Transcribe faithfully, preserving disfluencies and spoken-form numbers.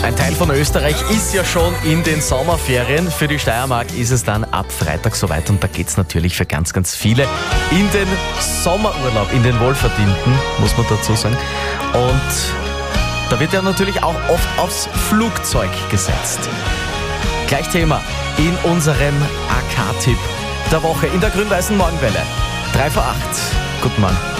Ein Teil von Österreich ist ja schon in den Sommerferien. Für die Steiermark ist es dann ab Freitag soweit und da geht es natürlich für ganz, ganz viele in den Sommerurlaub, in den wohlverdienten, muss man dazu sagen. Und da wird ja natürlich auch oft aufs Flugzeug gesetzt. Gleich Thema in unserem A K-Tipp der Woche in der grün-weißen Morgenwelle. drei vor acht. Guten Morgen.